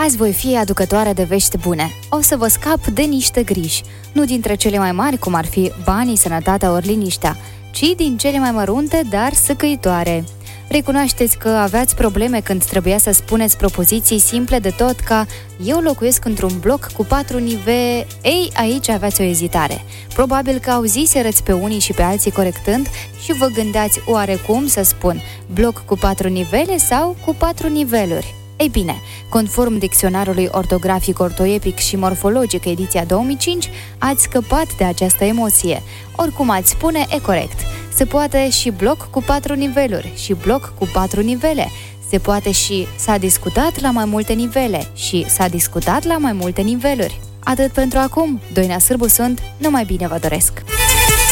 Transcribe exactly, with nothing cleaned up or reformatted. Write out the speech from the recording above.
Azi voi fi aducătoare de vești bune. O să vă scap de niște griji, nu dintre cele mai mari, cum ar fi banii, sănătatea ori liniștea, ci din cele mai mărunte, dar săcăitoare. Recunoașteți că aveați probleme când trebuia să spuneți propoziții simple de tot ca eu locuiesc într-un bloc cu patru nivele. Ei, aici aveați o ezitare. Probabil că auziserăți pe unii și pe alții corectând și vă gândeați oarecum să spun bloc cu patru nivele sau cu patru niveluri. Ei bine, conform dicționarului ortografic, ortoepic și morfologic ediția două mii cinci, ați scăpat de această emoție. Oricum ați spune, e corect. Se poate și bloc cu patru niveluri și bloc cu patru nivele. Se poate și s-a discutat la mai multe nivele și s-a discutat la mai multe niveluri. Atât pentru acum. Doina Sârbu sunt, numai bine vă doresc!